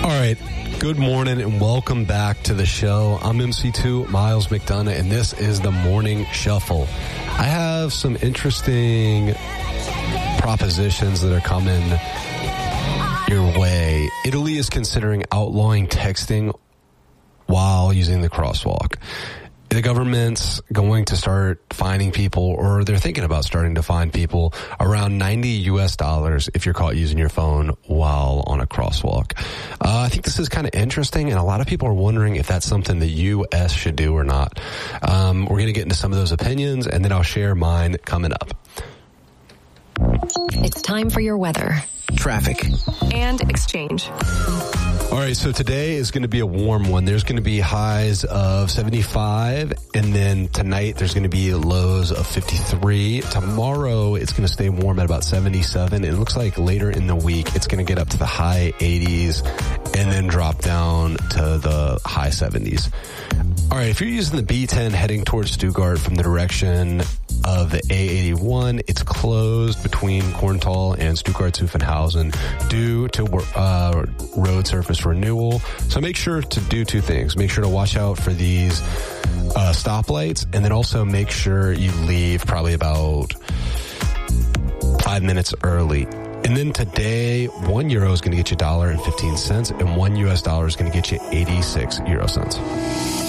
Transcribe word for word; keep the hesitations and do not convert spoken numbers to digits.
All right. Good morning and welcome back to the show. I'm M C two, Miles McDonough, and this is the Morning Shuffle. I have some interesting propositions that are coming your way. Italy is considering outlawing texting while using the crosswalk. The government's going to start fining people, or they're thinking about starting to fine people, around ninety U S dollars if you're caught using your phone while on a crosswalk. Uh, I think this is kind of interesting, and a lot of people are wondering if that's something the U S should do or not. Um, we're going to get into some of those opinions, and then I'll share mine coming up. It's time for your weather, traffic, and exchange. All right, so today is going to be a warm one. There's going to be highs of seventy-five, and then tonight there's going to be lows of fifty-three. Tomorrow it's going to stay warm at about seventy-seven. It looks like later in the week it's going to get up to the high eighties and then drop down to the high seventies. All right, if you're using the B ten heading towards Stuttgart from the direction of the A eighty-one, it's closed between Korntal and Stuttgart-Zuffenhausen due to uh, road surface renewal. So make sure to do two things. Make sure to watch out for these uh, stoplights, and then also make sure you leave probably about five minutes early. And then today, one euro is going to get you a dollar and fifteen cents, and one U S dollar is going to get you eighty-six euro cents.